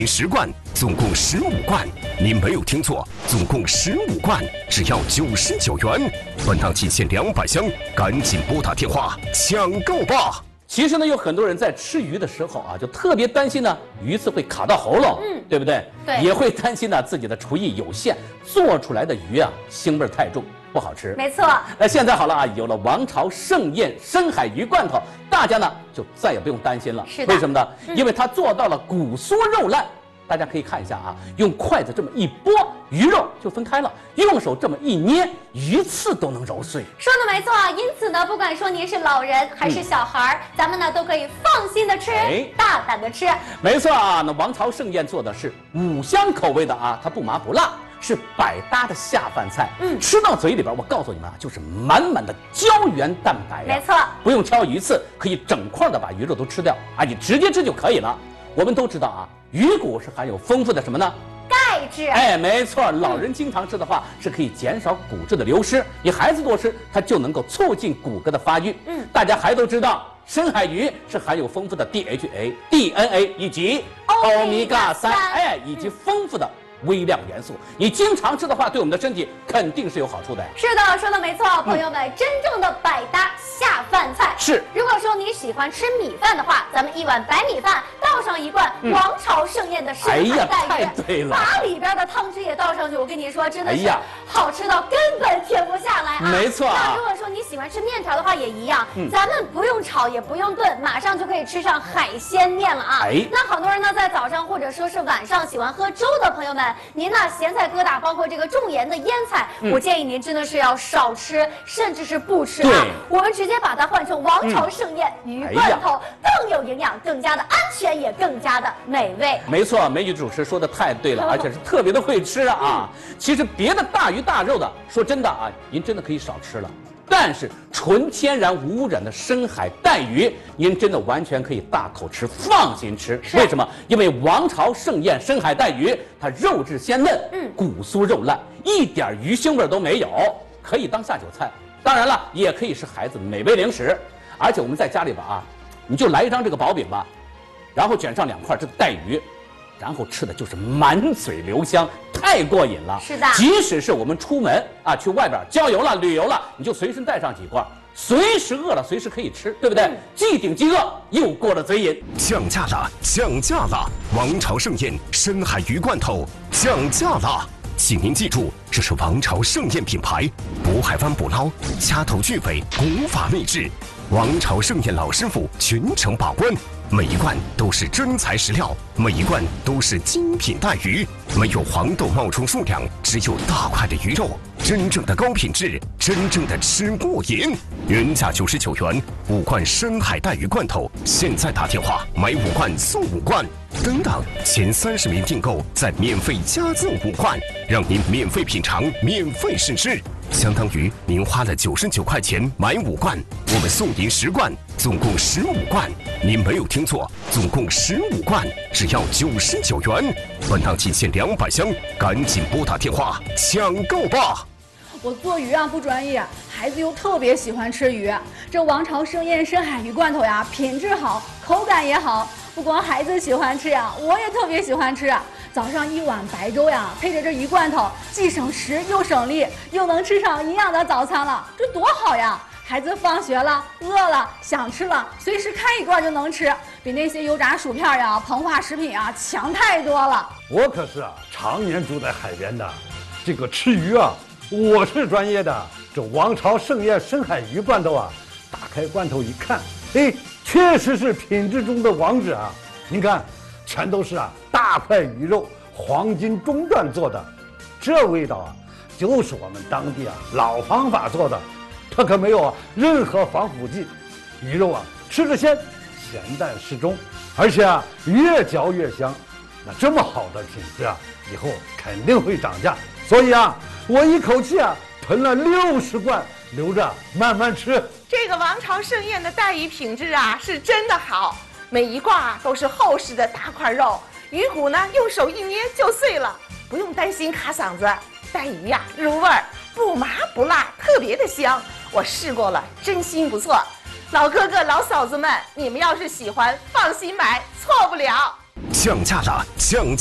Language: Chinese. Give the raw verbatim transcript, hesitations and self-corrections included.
十罐，总共十五罐。您没有听错，总共十五罐，只要九十九元。本档仅限两百箱，赶紧拨打电话抢购吧！其实呢，有很多人在吃鱼的时候啊，就特别担心呢，鱼刺会卡到喉咙，嗯，对不对？ 对， 也会担心呢自己的厨艺有限，做出来的鱼啊腥味太重，不好吃。 没错。 那现在好了啊，有了王朝盛宴深海鱼罐头，大家呢就再也不用担心了。 是的。 为什么呢？ 嗯、 因为它做到了骨酥肉烂。大家可以看一下啊，用筷子这么一拨，鱼肉就分开了；用手这么一捏，鱼刺都能揉碎。 说的没错，因此呢，不管说您是老人还是小孩、嗯、咱们呢都可以放心的吃，哎、大胆的吃。 没错啊，那王朝盛宴做的是五香口味的啊，它不麻不辣，是百搭的下饭菜。嗯，吃到嘴里边，我告诉你们啊，就是满满的胶原蛋白、啊。 没错， 不用挑鱼刺，可以整块的把鱼肉都吃掉啊，你直接吃就可以了。我们都知道啊。鱼骨是含有丰富的什么呢？ 钙质。 哎，没错，老人经常吃的话、嗯、是可以减少骨质的流失，你孩子多吃，它就能够促进骨骼的发育。嗯，大家还都知道，深海鱼是含有丰富的 D H A、D N A 以及欧米伽三，哎，以及丰富的微量元素，你经常吃的话，对我们的身体肯定是有好处的。 是的，说的没错，朋友们，嗯、真正的百搭下饭菜是。 如果说你喜欢吃米饭的话，咱们一碗白米饭倒上一罐王朝盛宴的深海带鱼、嗯， 哎呀，太对了， 把里边的汤汁也倒上去，我跟你说，真的是好吃到根本停不下来啊！ 没错、啊。 那如果说你喜欢吃面条的话，也一样，嗯、咱们不用炒，也不用炖，马上就可以吃上海鲜面了啊！哎，那很多人呢，在早上或者说是晚上喜欢喝粥的朋友们。您呢，咸菜疙瘩，包括这个重盐的腌菜，嗯、我建议您真的是要少吃，甚至是不吃啊。我们直接把它换成王朝盛宴、嗯、鱼罐头，哎、更有营养，更加的安全，也更加的美味。 没错，美女主持说的太对了，而且是特别的会吃啊。嗯、其实别的大鱼大肉的，说真的啊，您真的可以少吃了。但是纯天然无污染的深海带鱼，您真的完全可以大口吃，放心吃。为什么？因为王朝盛宴深海带鱼，它肉质鲜嫩，嗯，骨酥肉烂，一点鱼腥味都没有，可以当下酒菜。当然了，也可以是孩子美味零食。而且我们在家里边啊，你就来一张这个薄饼吧，然后卷上两块这个带鱼，然后吃的就是满嘴留香，太过瘾了。 是的， 即使是我们出门啊，去外边郊游了、旅游了，你就随身带上几罐，随时饿了随时可以吃，对不对？嗯、既顶饥饿，又过了嘴瘾。降价了，降价了！王朝盛宴深海鱼罐头降价了，请您记住，这是王朝盛宴品牌，渤海湾捕捞，掐头去尾，古法秘制。王朝盛宴老师傅全程把关。每一罐都是真材实料，每一罐都是精品带鱼，没有黄豆冒充数量，只有大块的鱼肉，真正的高品质，真正的吃过瘾。原价九十九元，五罐深海带鱼罐头，现在打电话买五罐送五罐，等等，前三十名订购再免费加赠五罐，让您免费品尝，免费试吃。相当于您花了九十九块钱买五罐，我们送您十罐，总共十五罐。您没有听错，总共十五罐，只要九十九元。本档仅限两百箱，赶紧拨打电话抢购吧！ 我做鱼啊不专业，孩子又特别喜欢吃鱼。这王朝盛宴深海鱼罐头呀，品质好，口感也好。不光孩子喜欢吃呀，我也特别喜欢吃。早上一碗白粥呀，配着这鱼罐头，既省时又省力，又能吃上营养的早餐了，这多好呀！孩子放学了，饿了，想吃了，随时开一罐就能吃，比那些油炸薯片呀、膨化食品啊强太多了。 我可是啊，常年住在海边的，这个吃鱼啊，我是专业的。这王朝盛宴深海鱼罐头啊，打开罐头一看，哎，确实是品质中的王者啊！您看，全都是啊大块鱼肉，黄金中段做的，这味道啊，就是我们当地啊老方法做的。它可没有啊任何防腐剂，鱼肉啊吃着鲜，咸淡适中，而且啊越嚼越香。那这么好的品质啊，以后肯定会涨价。所以啊，我一口气啊囤了六十罐，留着慢慢吃。 这个王朝盛宴的带鱼品质啊是真的好，每一罐啊都是厚实的大块肉，鱼骨呢用手一捏就碎了，不用担心卡嗓子。带鱼呀、啊、入味儿，不麻不辣，特别的香。我试过了，真心不错。老哥哥老嫂子们，你们要是喜欢，放心买，错不了。 降价了，降。